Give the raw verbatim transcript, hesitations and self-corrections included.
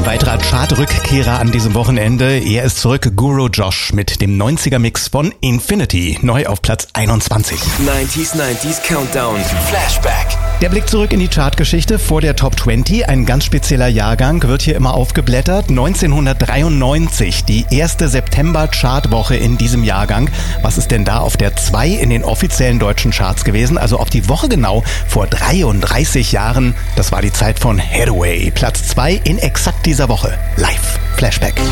weiterer Chart-Rückkehrer an diesem Wochenende. Er ist zurück, Guru Josh mit dem neunziger-Mix von Infinity, neu auf Platz einundzwanzig. neunziger neunziger Countdown Flashback. Der Blick zurück in die Chartgeschichte vor der Top zwanzig, ein ganz spezieller Jahrgang, wird hier immer aufgeblättert. neunzehnhundertdreiundneunzig, die erste September-Chartwoche in diesem Jahrgang. Was ist denn da auf der zwei in den offiziellen deutschen Charts gewesen? Also auf die Woche genau vor dreiunddreißig Jahren. Das war die Zeit von Hathaway. Platz zwei in exakt dieser Woche. Live Flashback.